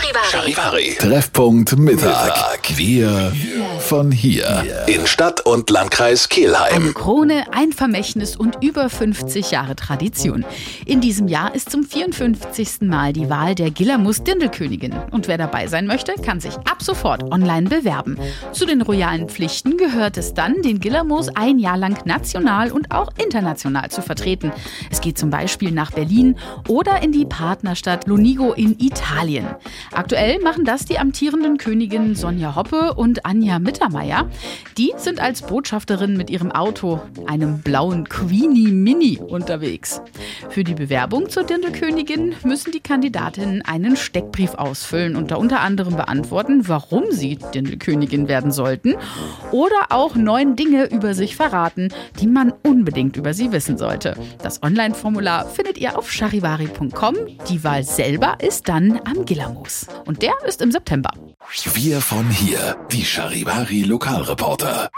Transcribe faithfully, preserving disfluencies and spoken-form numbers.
Charivari. Charivari. Treffpunkt Mittag. Wir von hier. In Stadt und Landkreis Kelheim. Eine Krone, ein Vermächtnis und über fünfzig Jahre Tradition. In diesem Jahr ist zum vierundfünfzigsten Mal die Wahl der Gillermoos-Dirndlkönigin. Und wer dabei sein möchte, kann sich ab sofort online bewerben. Zu den royalen Pflichten gehört es dann, den Gillermoos ein Jahr lang national und auch international zu vertreten. Es geht zum Beispiel nach Berlin oder in die Partnerstadt Lonigo in Italien. Aktuell machen das die amtierenden Königinnen Sonja Hoppe und Anja Mittermeier. Die sind als Botschafterin mit ihrem Auto, einem blauen Queenie Mini, unterwegs. Für die Bewerbung zur Dirndlkönigin müssen die Kandidatinnen einen Steckbrief ausfüllen und da unter anderem beantworten, warum sie Dirndlkönigin werden sollten oder auch neun Dinge über sich verraten, die man unbedingt über sie wissen sollte. Das Online-Formular findet ihr auf charivari punkt com. Die Wahl selber ist dann am Gillermoos. Und der ist im September. Wir von hier. Die Charivari Lokalreporter.